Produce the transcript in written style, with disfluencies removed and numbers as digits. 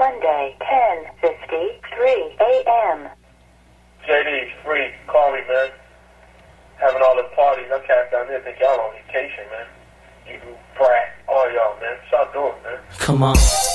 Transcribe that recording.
Monday, 10:53 a.m. JD, free. Call me, man. Having all the parties. I cast down there. Think y'all on vacation, man. You brat. All y'all, man. Stop doing, man. Come on.